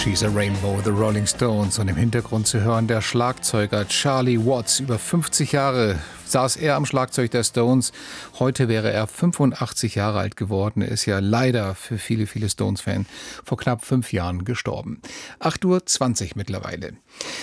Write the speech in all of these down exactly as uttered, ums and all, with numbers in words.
She's a Rainbow, The Rolling Stones. Und im Hintergrund zu hören der Schlagzeuger Charlie Watts. Über fünfzig Jahre saß er am Schlagzeug der Stones. Heute wäre er fünfundachtzig Jahre alt geworden. Er ist ja leider für viele, viele Stones-Fans vor knapp fünf Jahren gestorben. acht Uhr zwanzig mittlerweile.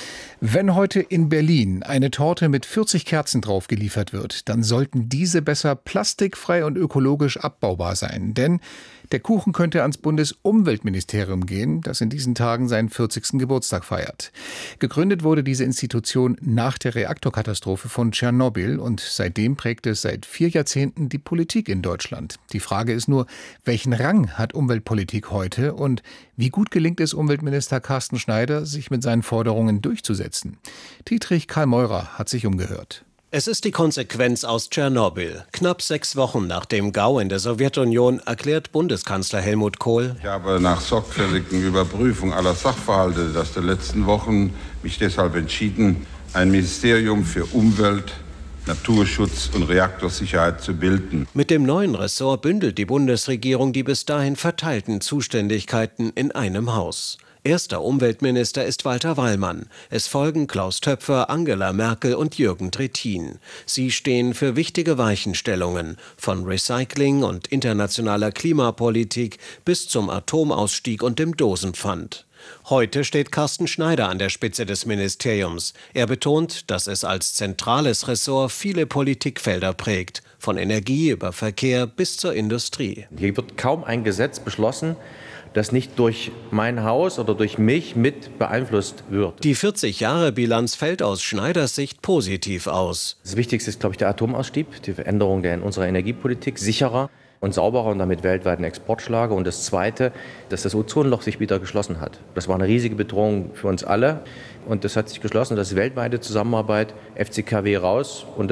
Wenn heute in Berlin eine Torte mit vierzig Kerzen drauf geliefert wird, dann sollten diese besser plastikfrei und ökologisch abbaubar sein. Denn der Kuchen könnte ans Bundesumweltministerium gehen, das in diesen Tagen seinen vierzigsten Geburtstag feiert. Gegründet wurde diese Institution nach der Reaktorkatastrophe von Tschernobyl und seitdem prägt es seit vier Jahrzehnten die Politik in Deutschland. Die Frage ist nur, welchen Rang hat Umweltpolitik heute und wie gut gelingt es Umweltminister Carsten Schneider, sich mit seinen Forderungen durchzusetzen? Dietrich Karl Meurer hat sich umgehört. Es ist die Konsequenz aus Tschernobyl. Knapp sechs Wochen nach dem Gau in der Sowjetunion erklärt Bundeskanzler Helmut Kohl: Ich habe nach sorgfältigen Überprüfung aller Sachverhalte der letzten Wochen mich deshalb entschieden, ein Ministerium für Umwelt, Naturschutz und Reaktorsicherheit zu bilden. Mit dem neuen Ressort bündelt die Bundesregierung die bis dahin verteilten Zuständigkeiten in einem Haus. Erster Umweltminister ist Walter Wallmann. Es folgen Klaus Töpfer, Angela Merkel und Jürgen Trittin. Sie stehen für wichtige Weichenstellungen, von Recycling und internationaler Klimapolitik bis zum Atomausstieg und dem Dosenpfand. Heute steht Carsten Schneider an der Spitze des Ministeriums. Er betont, dass es als zentrales Ressort viele Politikfelder prägt, von Energie über Verkehr bis zur Industrie. Hier wird kaum ein Gesetz beschlossen, das nicht durch mein Haus oder durch mich mit beeinflusst wird. Die vierzig-Jahre-Bilanz fällt aus Schneiders Sicht positiv aus. Das Wichtigste ist, glaube ich, der Atomausstieg, die Veränderung der in unserer Energiepolitik, sicherer und sauberer und damit weltweiten Exportschlager. Und das Zweite, dass das Ozonloch sich wieder geschlossen hat. Das war eine riesige Bedrohung für uns alle und das hat sich geschlossen. Das ist weltweite Zusammenarbeit, F C K W raus und